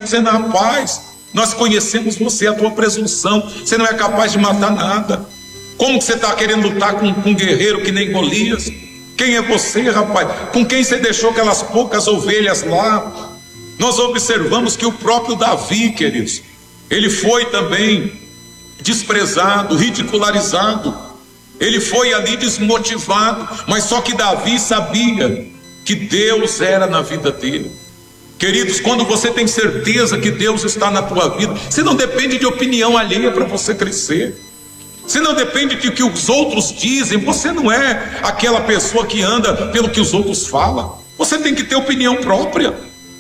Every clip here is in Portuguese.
dizendo: rapaz, nós conhecemos você, a tua presunção, você não é capaz de matar nada. Como que você está querendo lutar com um guerreiro que nem Golias? Quem é você, rapaz? Com quem você deixou aquelas poucas ovelhas lá? Nós observamos que o próprio Davi, queridos, ele foi também desprezado, ridicularizado, ele foi ali desmotivado, mas só que Davi sabia que Deus era na vida dele. Queridos, quando você tem certeza que Deus está na tua vida, você não depende de opinião alheia para você crescer. Você não depende de que os outros dizem. Você não é aquela pessoa que anda pelo que os outros falam. Você tem que ter opinião própria.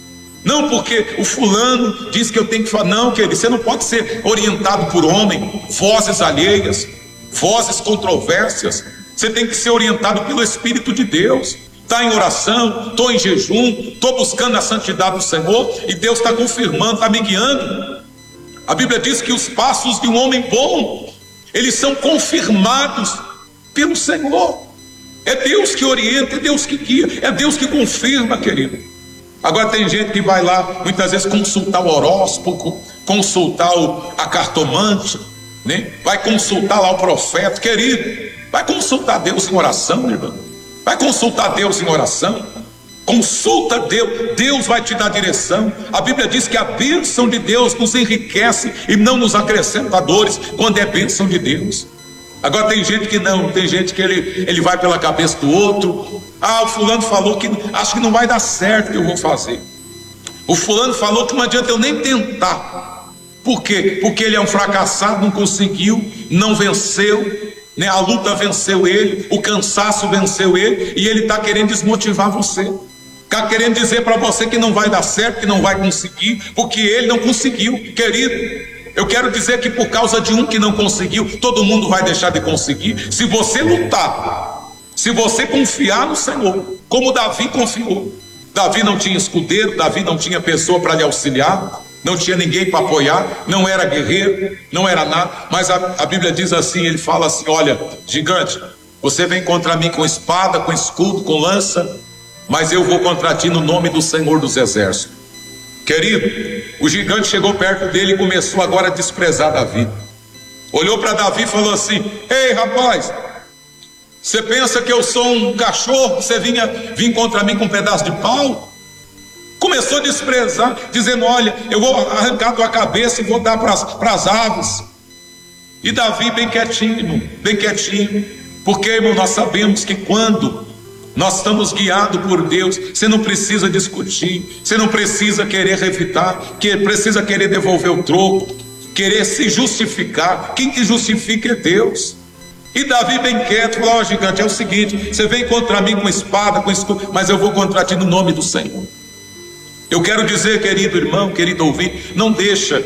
Não porque o fulano diz que eu tenho que falar. Não, querido, você não pode ser orientado por homem, vozes alheias, vozes controversas. Você tem que ser orientado pelo Espírito de Deus. Está em oração, estou em jejum, estou buscando a santidade do Senhor, e Deus está confirmando, está me guiando. A Bíblia diz que os passos de um homem bom, eles são confirmados pelo Senhor. É Deus que orienta, é Deus que guia, é Deus que confirma, querido. Agora tem gente que vai lá, muitas vezes, consultar o horóscopo, consultar a cartomante, né? Vai consultar lá o profeta. Querido, vai consultar Deus em oração, irmão. Vai consultar Deus em oração. Consulta Deus, Deus vai te dar direção. A Bíblia diz que a bênção de Deus nos enriquece e não nos acrescenta dores, quando é bênção de Deus. Agora tem gente que não, tem gente que ele vai pela cabeça do outro. Ah, o fulano falou que acho que não vai dar certo o que eu vou fazer. O fulano falou que não adianta eu nem tentar. Por quê? Porque ele é um fracassado, não conseguiu, não venceu, né? A luta venceu ele, o cansaço venceu ele, e ele está querendo desmotivar você. Está querendo dizer para você que não vai dar certo, que não vai conseguir, porque ele não conseguiu. Querido, eu quero dizer que por causa de um que não conseguiu, todo mundo vai deixar de conseguir. Se você lutar, se você confiar no Senhor, como Davi confiou. Davi não tinha escudeiro, Davi não tinha pessoa para lhe auxiliar, não tinha ninguém para apoiar, não era guerreiro, não era nada. Mas a Bíblia diz assim, ele fala assim: olha, gigante, você vem contra mim com espada, com escudo, com lança, mas eu vou contra ti no nome do Senhor dos Exércitos. Querido, o gigante chegou perto dele e começou agora a desprezar Davi. Olhou para Davi e falou assim: ei, rapaz, você pensa que eu sou um cachorro, você vim contra mim com um pedaço de pau? Começou a desprezar, dizendo: olha, eu vou arrancar tua cabeça e vou dar para as aves. E Davi bem quietinho, porque, irmão, nós sabemos que quando nós estamos guiados por Deus, você não precisa discutir, você não precisa querer revitar, precisa querer devolver o troco, querer se justificar. Quem te justifica é Deus. E Davi bem quieto falou: ó, gigante, é o seguinte, você vem contra mim com espada, com escudo, mas eu vou contra ti no nome do Senhor. Eu quero dizer, querido irmão, querido ouvinte, não deixa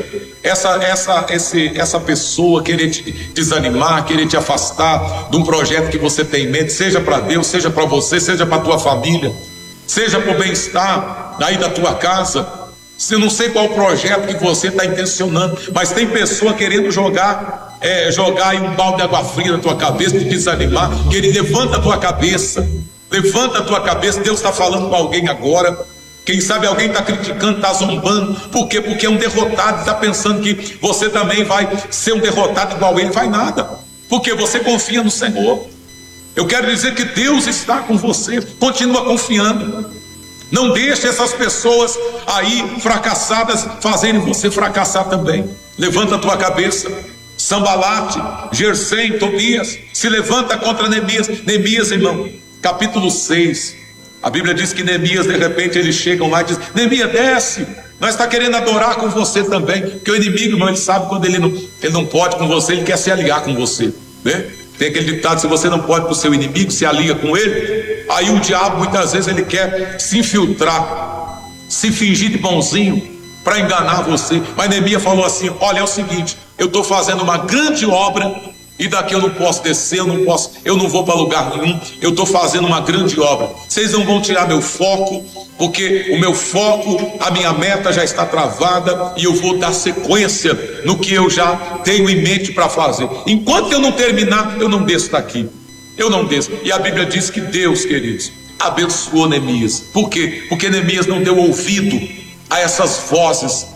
essa pessoa querer te desanimar, querer te afastar de um projeto que você tem em mente, seja para Deus, seja para você, seja para a tua família, seja para o bem-estar aí da tua casa. Eu não sei qual projeto que você está intencionando, mas tem pessoa querendo jogar aí um balde de água fria na tua cabeça, te desanimar. Querido, levanta a tua cabeça, Deus está falando com alguém agora. Quem sabe alguém está criticando, está zombando. Por quê? Porque é um derrotado, está pensando que você também vai ser um derrotado igual ele. Vai nada, porque você confia no Senhor. Eu quero dizer que Deus está com você. Continua confiando. Não deixe essas pessoas aí fracassadas fazerem você fracassar também. Levanta a tua cabeça. Sambalate, Gersem, Tobias se levanta contra Neemias. Neemias, irmão, capítulo 6. A Bíblia diz que Neemias, de repente, eles chegam lá e dizem: Neemias, desce, nós está querendo adorar com você também. Porque o inimigo, irmão, ele sabe quando ele não pode com você, ele quer se aliar com você, né? Tem aquele ditado: se você não pode com o seu inimigo, se alia com ele. Aí o diabo, muitas vezes, ele quer se infiltrar, se fingir de bonzinho para enganar você. Mas Neemias falou assim: olha, é o seguinte, eu estou fazendo uma grande obra, e daqui eu não posso descer, eu não vou para lugar nenhum. Eu estou fazendo uma grande obra. Vocês não vão tirar meu foco, porque o meu foco, a minha meta já está travada, e eu vou dar sequência no que eu já tenho em mente para fazer. Enquanto eu não terminar, eu não desço daqui. Eu não desço. E a Bíblia diz que Deus, queridos, abençoou Neemias. Por quê? Porque Neemias não deu ouvido a essas vozes